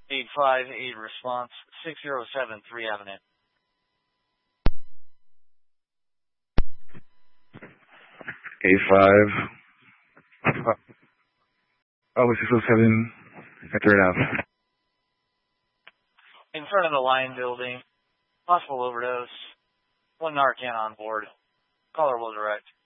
858 response, 607 3 Avenue. 85. Oh, 607 at 3rd Ave. In front of the Lion building, possible overdose, 1 Narcan on board. Caller will direct.